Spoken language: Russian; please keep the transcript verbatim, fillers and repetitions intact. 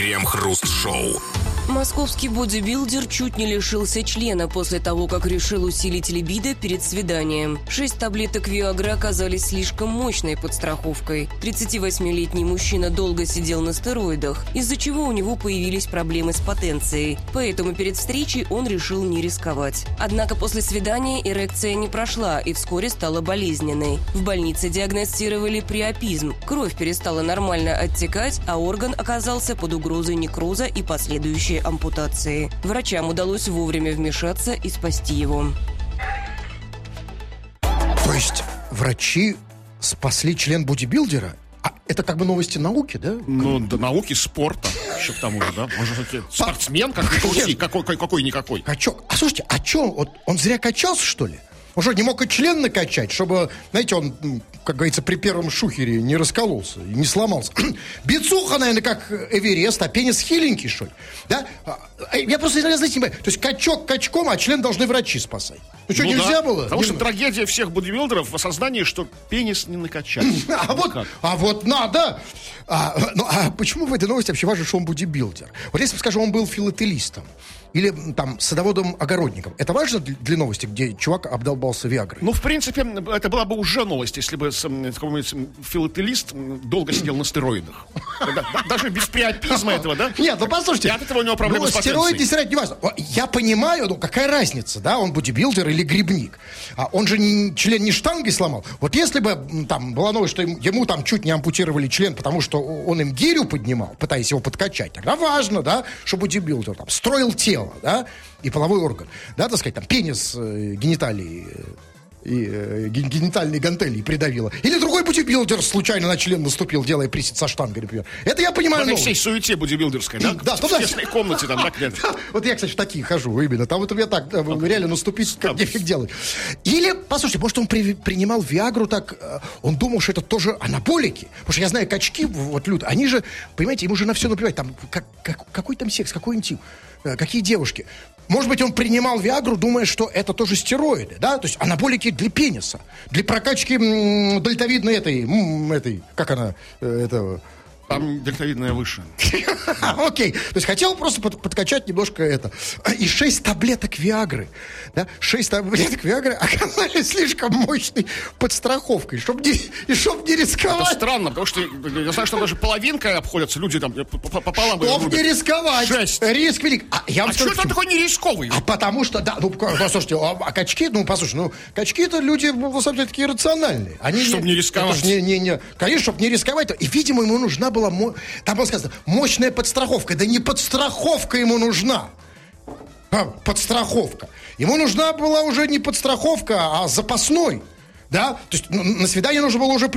Крем-хруст-шоу. Московский бодибилдер чуть не лишился члена после того, как решил усилить либидо перед свиданием. Шесть таблеток Виагры оказались слишком мощной подстраховкой. тридцативосьмилетний мужчина долго сидел на стероидах, из-за чего у него появились проблемы с потенцией. Поэтому перед встречей он решил не рисковать. Однако после свидания эрекция не прошла и вскоре стала болезненной. В больнице диагностировали приопизм. Кровь перестала нормально оттекать, а орган оказался под угрозой некроза и последующей ампутации. Врачам удалось вовремя вмешаться и спасти его. То есть врачи спасли член бодибилдера? А это как бы новости науки, да? Ну, да, науки, спорта. Еще к тому же, да? Он же все-таки спортсмен, как ни крути, какой, какой-никакой. Качок. А слушайте, а что, вот он зря качался, что ли? Он что, не мог и член накачать, чтобы, знаете, он, как говорится, при первом шухере не раскололся, не сломался. Бицуха, наверное, как Эверест, а пенис хиленький, что ли? Да? Я просто, знаете, не понимаю. То есть качок качком, а член должны врачи спасать. Ну что, ну, нельзя да. было? Потому не что надо. Трагедия всех бодибилдеров в осознании, что пенис не накачать. А вот, а вот надо. А, ну, а почему в этой новости вообще важно, что он бодибилдер? Вот если бы, скажем, он был филателистом или там садоводом-огородником, это важно для новости, где чувак обдолбался Виагрой? Ну, в принципе, это была бы уже новость, если бы какой-нибудь филателист долго сидел на стероидах. Даже без приопизма этого, да? Нет, ну послушайте. И от этого у него проблемы с потенцией. Стероид, не стероид, не важно. Я понимаю, ну какая разница, да, он бодибилдер или грибник. А он же не, член не штангой сломал. Вот если бы там была новость, что ему там чуть не ампутировали член, потому что он им гирю поднимал, пытаясь его подкачать, тогда важно, да, что бодибилдер там строил тело, да, и половой орган, да, так сказать, там, пенис, э, гениталии, э, и э, генитальные гантели придавило. Или другой бодибилдер случайно на член наступил, делая присед со штангой, например. Это я понимаю. В этой всей суете бодибилдерской, да? Да, в тесной комнате там, так нет. Вот я, кстати, в такие хожу, именно. Там вот у меня так, реально наступить, как нефиг делать. Или, послушайте, может, он при, принимал Виагру так, он думал, что это тоже анаболики. Потому что я знаю, качки, вот люди, они же, понимаете, ему же на все наплевать. Там, как, как, какой там секс, какой интим, какие девушки. Может быть, он принимал Виагру, думая, что это тоже стероиды, да? То есть анаболики для пениса, для прокачки м- дельтовидной этой, м- этой, как она, э, этого... Там дельтовидная выше. Окей. То есть хотел просто под, подкачать немножко это. И шесть таблеток Виагры. Да? Шесть таблеток Виагры оказались слишком мощной подстраховкой. Чтоб не, и чтоб не рисковать. Это странно, потому что я знаю, что даже половинкой обходятся люди там пополам. Чтоб не рисковать. Шесть. Риск велик. А, я а что это такой не рисковый? А потому что, да, ну, послушайте, а, а качки, ну, послушайте, ну, качки это люди, на самом деле, такие рациональные. Они чтобы не, не рисковать. Не, не, не, конечно, чтобы не рисковать. И, видимо, ему нужна была, там было сказано, мощная подстраховка. Да не подстраховка ему нужна. А, подстраховка. Ему нужна была уже не подстраховка, а запасной. Да? То есть на свидание нужно было уже